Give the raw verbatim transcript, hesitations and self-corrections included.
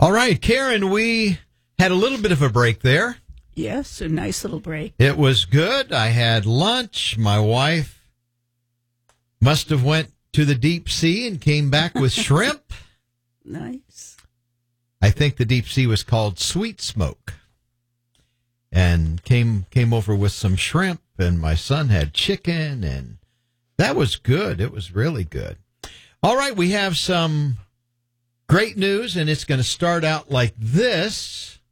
All right, Karen, we had a little bit of a break there. Yes, a nice little break. It was good. I had lunch. My wife must have went to the deep sea and came back with shrimp. Nice. I think the deep sea was called Sweet Smoke. And came came over with some shrimp, and my son had chicken, and that was good. It was really good. All right, we have some great news, and it's going to start out like this.